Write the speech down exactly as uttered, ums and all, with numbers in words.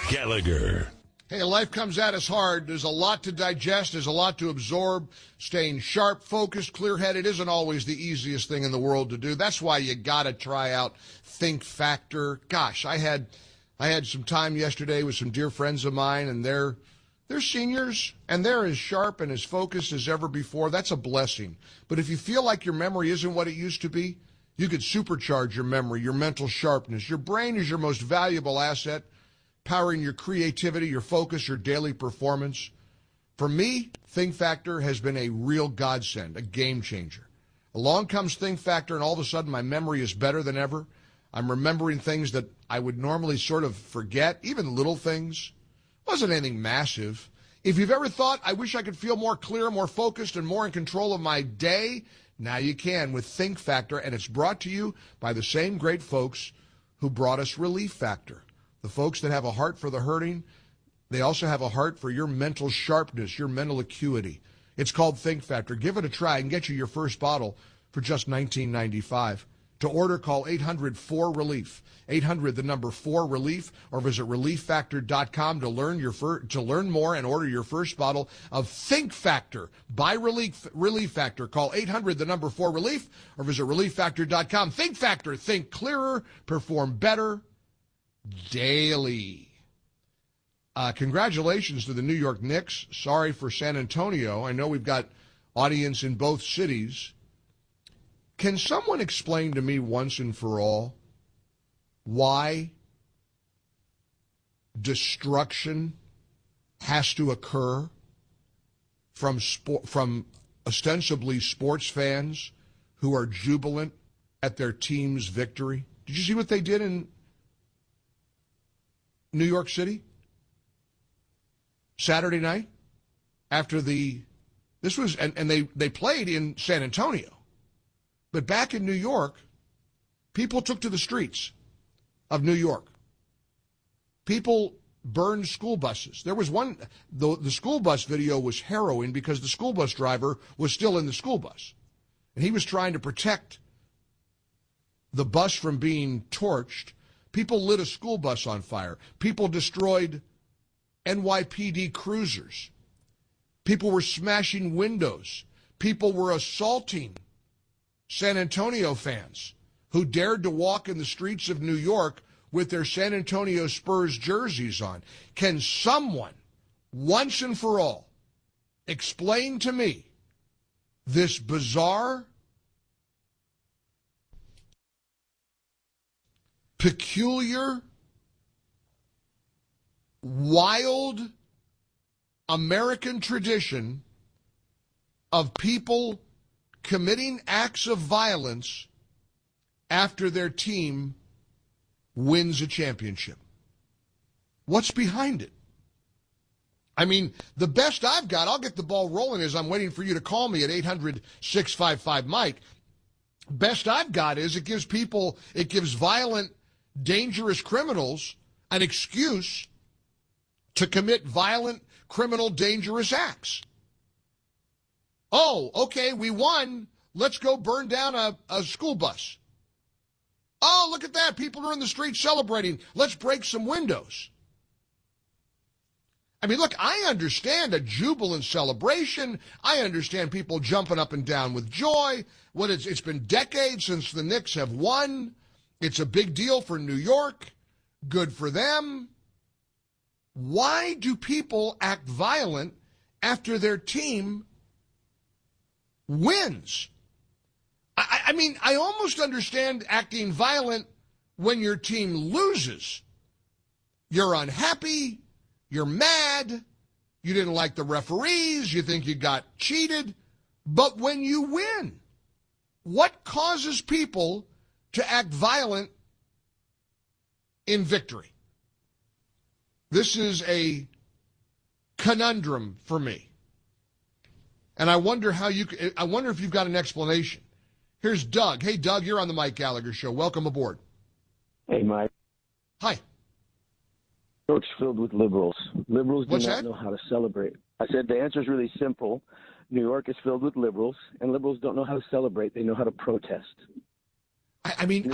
Gallagher. Hey, life comes at us hard. There's a lot to digest. There's a lot to absorb. Staying sharp, focused, clear-headed isn't always the easiest thing in the world to do. That's why you got to try out Think Factor. Gosh, I had I had some time yesterday with some dear friends of mine, and they're they're seniors, and they're as sharp and as focused as ever before. That's a blessing. But if you feel like your memory isn't what it used to be, you could supercharge your memory, your mental sharpness. Your brain is your most valuable asset, powering your creativity, your focus, your daily performance. For me, Think Factor has been a real godsend, a game changer. Along comes Think Factor, and all of a sudden my memory is better than ever. I'm remembering things that I would normally sort of forget, even little things. It wasn't anything massive. If you've ever thought, I wish I could feel more clear, more focused, and more in control of my day, now you can with Think Factor, and it's brought to you by the same great folks who brought us Relief Factor. The folks that have a heart for the hurting, they also have a heart for your mental sharpness, your mental acuity. It's called Think Factor. Give it a try and get you your first bottle for just nineteen ninety-five. To order, call eight hundred four relief, eight hundred the number four relief, or visit relief factor dot com to learn your fir- to learn more and order your first bottle of Think Factor by Relief Relief Factor. Call eight hundred the number four relief, or visit relief factor dot com. Think Factor, think clearer, perform better daily. Uh, congratulations to the New York Knicks. Sorry for San Antonio. I know we've got audience in both cities. Can someone explain to me once and for all why destruction has to occur from sport, from ostensibly sports fans who are jubilant at their team's victory? Did you see what they did in New York City Saturday night after the this was and, and they, they played in San Antonio. But back in New York, people took to the streets of New York. People burned school buses. There was one, the, the school bus video was harrowing because the school bus driver was still in the school bus. And he was trying to protect the bus from being torched. People lit a school bus on fire. People destroyed N Y P D cruisers. People were smashing windows. People were assaulting San Antonio fans who dared to walk in the streets of New York with their San Antonio Spurs jerseys on. Can someone, once and for all, explain to me this bizarre, peculiar, wild American tradition of people committing acts of violence after their team wins a championship? What's behind it? I mean, the best I've got, I'll get the ball rolling as I'm waiting for you to call me at eight hundred six five five Mike. Best I've got is it gives people, it gives violent, dangerous criminals an excuse to commit violent, criminal, dangerous acts. Oh, okay, we won. Let's go burn down a, a school bus. Oh, look at that. People are in the street celebrating. Let's break some windows. I mean, look, I understand a jubilant celebration. I understand people jumping up and down with joy. What it's, it's been decades since the Knicks have won. It's a big deal for New York. Good for them. Why do people act violent after their team wins? I, I mean, I almost understand acting violent when your team loses. You're unhappy. You're mad. You didn't like the referees. You think you got cheated. But when you win, what causes people to act violent in victory? This is a conundrum for me. And I wonder how you, I wonder if you've got an explanation. Here's Doug. Hey, Doug, you're on the Mike Gallagher Show. Welcome aboard. Hey, Mike. Hi. New York's filled with liberals. Liberals do What's not that? know how to celebrate. I said the answer is really simple. New York is filled with liberals, and liberals don't know how to celebrate. They know how to protest. I, I mean,